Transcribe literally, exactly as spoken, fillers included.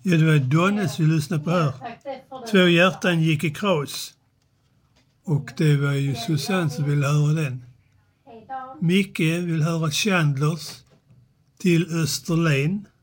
Ja, det var Donnes vi lyssnade på här. Två hjärtan gick i kras. Och det var ju Susanne som ville höra den. Micke vill höra Chandlers till Österlen.